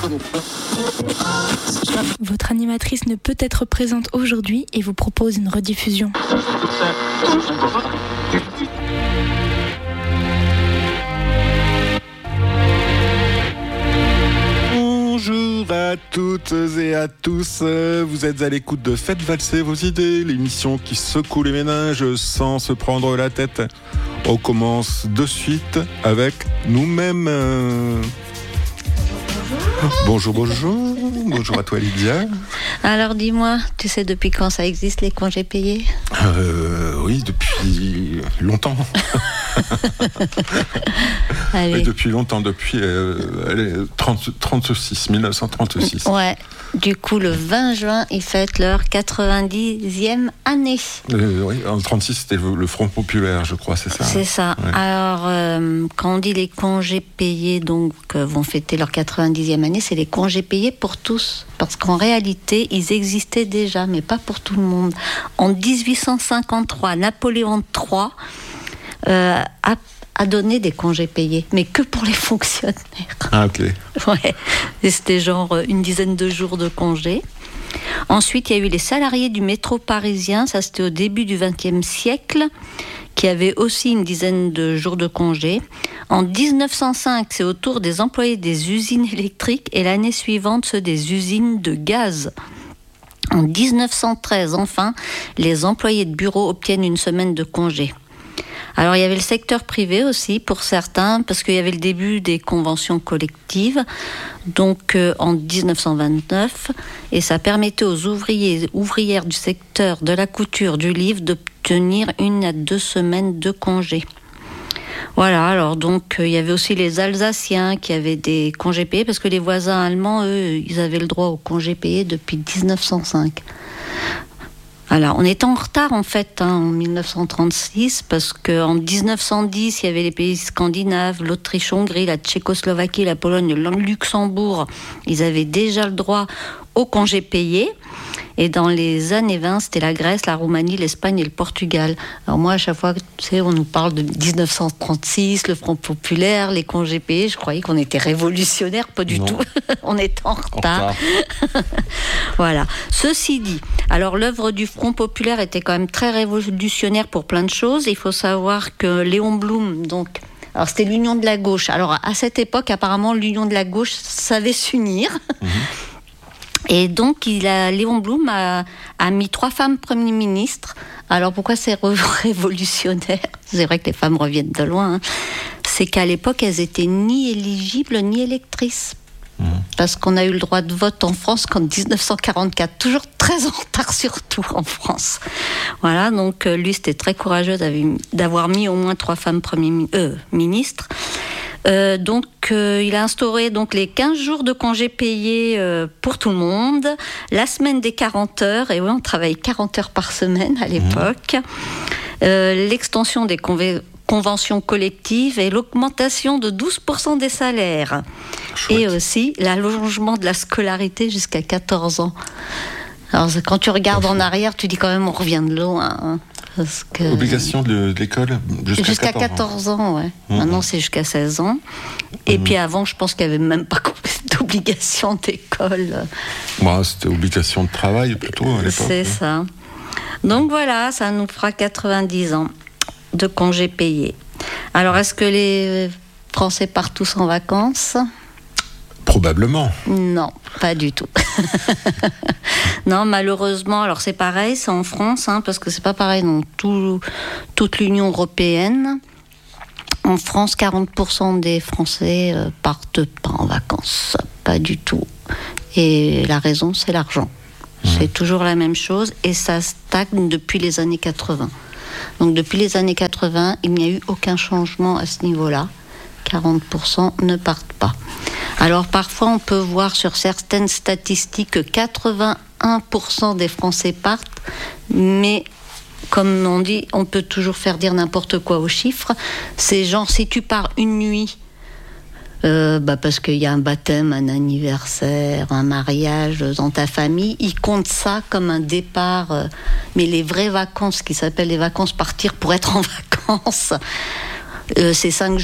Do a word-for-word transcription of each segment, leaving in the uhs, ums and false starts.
Votre animatrice ne peut être présente aujourd'hui et vous propose une rediffusion. Bonjour à toutes et à tous, vous êtes à l'écoute de Faites valser vos idées, l'émission qui secoue les méninges sans se prendre la tête. On commence de suite avec nous-mêmes. Bonjour, bonjour, bonjour à toi Lydia. Alors dis-moi, tu sais depuis quand ça existe les congés payés ? euh, Oui, depuis longtemps. Allez. Oui, depuis longtemps, depuis euh, trente, trente-six, mille neuf cent trente-six. Ouais, du coup le vingt juin, ils fêtent leur quatre-vingt-dixième année. Euh, oui, en trente-six, c'était le, le Front Populaire, je crois, c'est ça. C'est ça. Ouais. Alors, euh, quand on dit les congés payés, donc, euh, vont fêter leur quatre-vingt-dixième année, c'est les congés payés pour tous. Parce qu'en réalité, ils existaient déjà, mais pas pour tout le monde. En dix-huit cent cinquante-trois, Napoléon trois euh, a, a donné des congés payés, mais que pour les fonctionnaires. Ah, ok. Ouais. Et c'était genre une dizaine de jours de congés. Ensuite, il y a eu les salariés du métro parisien, ça c'était au début du vingtième siècle, qui avaient aussi une dizaine de jours de congés. En dix-neuf cent cinq, c'est au tour des employés des usines électriques et l'année suivante, ceux des usines de gaz. En dix-neuf cent treize, enfin, les employés de bureau obtiennent une semaine de congé. Alors, il y avait le secteur privé aussi, pour certains, parce qu'il y avait le début des conventions collectives, donc euh, en dix-neuf cent vingt-neuf, et ça permettait aux ouvriers et ouvrières du secteur de la couture, du livre, d'obtenir une à deux semaines de congé. Voilà, alors donc, euh, il y avait aussi les Alsaciens qui avaient des congés payés, parce que les voisins allemands, eux, ils avaient le droit aux congés payés depuis dix-neuf cent cinq. Alors, on était en retard en fait hein, en dix-neuf cent trente-six parce qu'en dix-neuf cent dix, il y avait les pays scandinaves, l'Autriche-Hongrie, la Tchécoslovaquie, la Pologne, le Luxembourg. Ils avaient déjà le droit aux congés payés. Et dans les années vingt, c'était la Grèce, la Roumanie, l'Espagne et le Portugal. Alors moi, à chaque fois, tu sais, on nous parle de dix-neuf cent trente-six, le Front Populaire, les congés payés. Je croyais qu'on était révolutionnaires, pas du non. tout. On est en retard. En retard. Voilà. Ceci dit, alors l'œuvre du Front Populaire était quand même très révolutionnaire pour plein de choses. Il faut savoir que Léon Blum, donc... Alors, c'était l'union de la gauche. Alors, à cette époque, apparemment, l'union de la gauche savait s'unir. Mmh. Et donc, il a, Léon Blum a, a mis trois femmes premiers ministres. Alors, pourquoi c'est révolutionnaire ? C'est vrai que les femmes reviennent de loin. Hein. C'est qu'à l'époque, elles étaient ni éligibles ni électrices. Mmh. Parce qu'on a eu le droit de vote en France qu'en dix-neuf cent quarante-quatre. Toujours très en retard, surtout en France. Voilà, donc lui, c'était très courageux d'avoir mis au moins trois femmes premiers euh, ministres. Euh, donc, euh, il a instauré donc, les quinze jours de congés payés euh, pour tout le monde, la semaine des quarante heures, et oui, on travaillait quarante heures par semaine à l'époque, mmh. euh, l'extension des conv- conventions collectives et l'augmentation de douze pour cent des salaires. Chouette. Et aussi l'allongement de la scolarité jusqu'à quatorze ans. Alors, quand tu regardes en arrière, tu dis quand même on revient de loin. Hein. Parce que... Obligation de, de l'école jusqu'à, jusqu'à quatorze ans, ouais. Mmh. Maintenant, c'est jusqu'à seize ans. Et mmh. puis avant, je pense qu'il n'y avait même pas d'obligation d'école. Bah, c'était obligation de travail plutôt à l'époque. C'est ça. Donc voilà, ça nous fera quatre-vingt-dix ans de congés payés. Alors, est-ce que les Français partent tous en vacances ? Probablement. Non, pas du tout. Non, malheureusement, alors c'est pareil, c'est en France, hein, parce que c'est pas pareil dans tout, toute l'Union européenne. En France, quarante pour cent des Français euh, partent pas en vacances, pas du tout. Et la raison, c'est l'argent. Mmh. C'est toujours la même chose et ça stagne depuis les années quatre-vingts. Donc depuis les années quatre-vingts, il n'y a eu aucun changement à ce niveau-là. quarante pour cent ne partent pas. Alors parfois on peut voir sur certaines statistiques que quatre-vingt-un pour cent des Français partent, mais comme on dit, on peut toujours faire dire n'importe quoi aux chiffres. C'est genre si tu pars une nuit, euh, bah parce qu'il y a un baptême, un anniversaire, un mariage dans ta famille, ils comptent ça comme un départ. Euh, mais les vraies vacances, qui s'appellent les vacances partir pour être en vacances, euh, c'est cinq jours.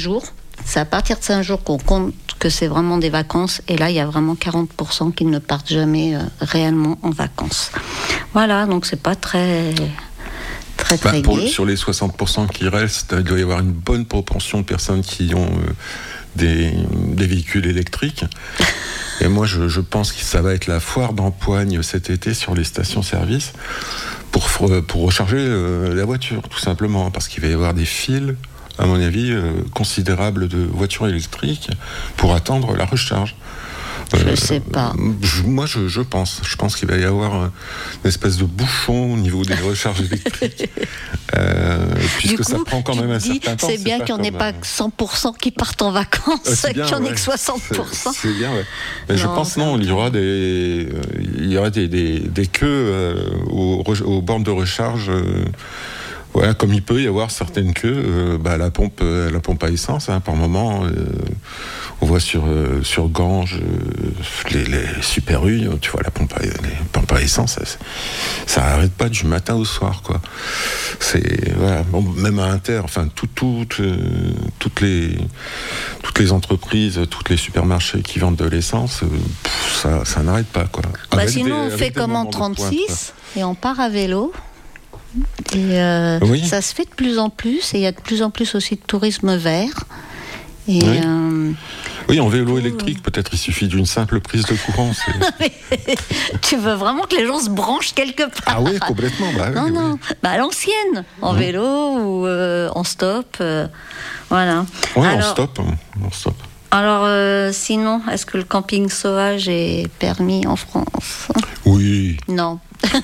c'est à partir de cinq jours qu'on compte que c'est vraiment des vacances. Et là, il y a vraiment quarante pour cent qui ne partent jamais euh, réellement en vacances. Voilà, donc c'est pas très... Très, très bah, pour, gai. sur les soixante pour cent qui restent, il doit y avoir une bonne proportion de personnes qui ont euh, des, des véhicules électriques. Et moi, je, je pense que ça va être la foire d'empoigne cet été sur les stations-service pour, pour recharger euh, la voiture, tout simplement, parce qu'il va y avoir des files, à mon avis, euh, considérables de voitures électriques pour attendre la recharge. Je euh, sais pas. Je, moi, je, je pense. Je pense qu'il va y avoir une espèce de bouchon au niveau des recharges électriques. euh, puisque coup, ça prend quand même un dis, certain temps. C'est bien qu'il n'y en ait pas cent pour cent qui partent en vacances, euh, qu'il n'y en ait que soixante pour cent. C'est, c'est bien, ouais. Mais non, je pense non, il y aura des, il y aura des, des, des queues euh, aux, aux bornes de recharge. Euh, Voilà, comme il peut y avoir certaines queues, euh, bah, la pompe, euh, la pompe à essence, hein, par moment, euh, on voit sur euh, sur Ganges, euh, les, les Super U, tu vois, la pompe à, les pompes à essence, ça, ça arrête pas du matin au soir, quoi. C'est voilà, bon, même à Inter, enfin, tout, tout, euh, toutes les toutes les entreprises, tous les supermarchés qui vendent de l'essence, euh, pff, ça, ça n'arrête pas, quoi. Bah, sinon, des, on fait comme en trente-six et on part à vélo. Et euh, oui. Ça se fait de plus en plus, et il y a de plus en plus aussi de tourisme vert. Et oui. Euh, oui, en vélo électrique, peut-être il suffit d'une simple prise de courant. C'est... Tu veux vraiment que les gens se branchent quelque part? Ah oui, complètement. Bah, non, oui, non, oui. Bah, à l'ancienne, en mmh. vélo ou euh, en stop. Euh, voilà. Oui, en stop. En stop. Alors, euh, sinon, est-ce que le camping sauvage est permis en France? Oui. Non.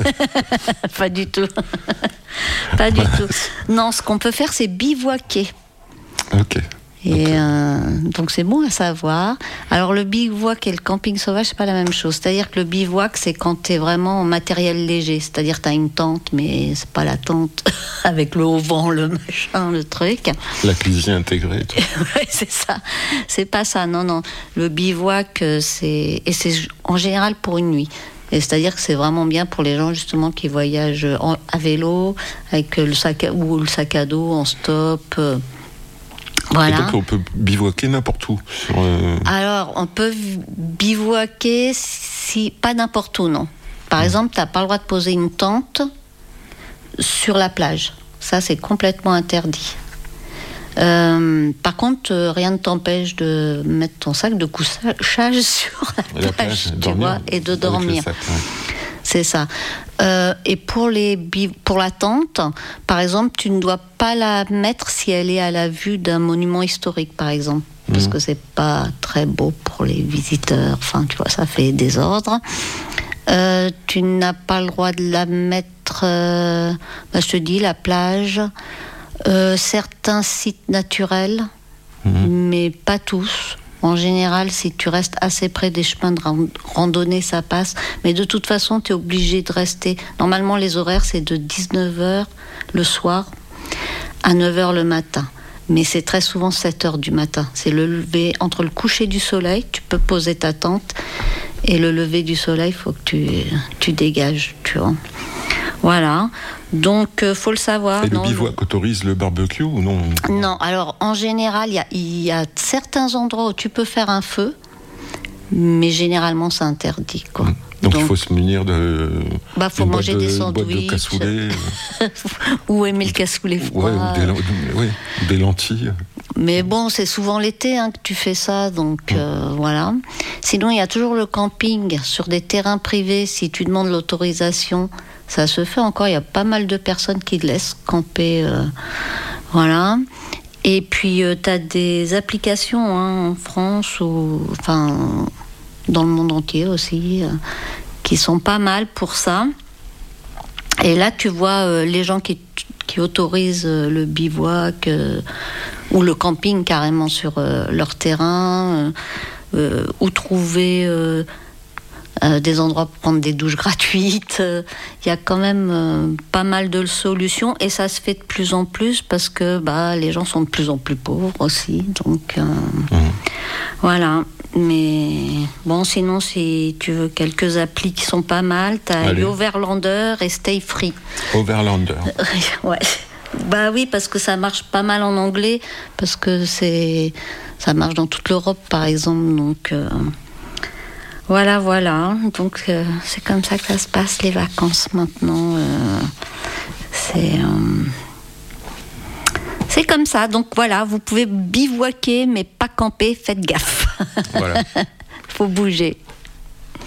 Pas du tout. Pas du tout. Non, ce qu'on peut faire, c'est bivouaquer. Ok. Et okay. euh, donc c'est bon à savoir. Alors le bivouac et le camping sauvage, c'est pas la même chose. C'est-à-dire que le bivouac, c'est quand t'es vraiment en matériel léger. C'est-à-dire t'as une tente, mais c'est pas la tente avec le haut vent, le machin, le truc. La cuisine intégrée. Ouais, c'est ça. C'est pas ça. Non, non. Le bivouac, c'est et c'est en général pour une nuit. Et c'est-à-dire que c'est vraiment bien pour les gens justement qui voyagent en, à vélo, avec le sac à, ou le sac à dos en stop. Euh, voilà. Et donc on peut bivouaquer n'importe où. Sur, euh... Alors on peut bivouaquer si pas n'importe où, non. Par mmh. exemple, t'as pas le droit de poser une tente sur la plage. Ça, c'est complètement interdit. Euh, par contre, euh, rien ne t'empêche de mettre ton sac de couchage sur la, la plage, plage tu vois, et de dormir. Sac, ouais. C'est ça. Euh, et pour, les, pour la tente, par exemple, tu ne dois pas la mettre si elle est à la vue d'un monument historique, par exemple. Mmh. Parce que c'est pas très beau pour les visiteurs. Enfin, tu vois, ça fait désordre. Euh, tu n'as pas le droit de la mettre, euh, bah, je te dis, la plage... Euh, certains sites naturels, mmh. mais pas tous. En général, si tu restes assez près des chemins de randonnée, ça passe. Mais de toute façon, tu es obligé de rester. Normalement, les horaires, c'est de dix-neuf heures le soir à neuf heures le matin. Mais c'est très souvent sept heures du matin. C'est le lever, entre le coucher du soleil, tu peux poser ta tente, et le lever du soleil, il faut que tu, tu dégages, tu vois. Voilà, donc euh, faut le savoir. Et le bivouac le... autorise le barbecue ou non? Non, alors en général, il y, y a certains endroits où tu peux faire un feu, mais généralement c'est interdit, quoi. Mmh. Donc, donc il faut se munir de. Bah, faut manger de, des sandwichs. De cassoulet. Ou aimer le cassoulet froid. Ouais, ou des, ouais, des lentilles. Mais bon, c'est souvent l'été hein, que tu fais ça, donc euh, voilà. Sinon, il y a toujours le camping sur des terrains privés. Si tu demandes l'autorisation, ça se fait encore. Il y a pas mal de personnes qui laissent camper. Euh, voilà. Et puis, euh, tu as des applications hein, en France ou enfin, dans le monde entier aussi, euh, qui sont pas mal pour ça. Et là, tu vois euh, les gens qui, qui autorisent euh, le bivouac euh, ou le camping carrément sur euh, leur terrain, euh, euh, ou trouver euh, euh, des endroits pour prendre des douches gratuites. Il euh, y a quand même euh, pas mal de solutions et ça se fait de plus en plus parce que bah, les gens sont de plus en plus pauvres aussi. Donc euh, mmh. voilà. Mais bon, sinon, si tu veux quelques applis qui sont pas mal, t'as Overlander et Stay Free. Overlander. Ouais. Bah oui, parce que ça marche pas mal en anglais, parce que c'est, ça marche dans toute l'Europe, par exemple. Donc euh, voilà, voilà. Donc euh, c'est comme ça que ça se passe les vacances maintenant. Euh, c'est euh, c'est comme ça. Donc voilà, vous pouvez bivouaquer, mais pas camper. Faites gaffe. Voilà. Faut bouger.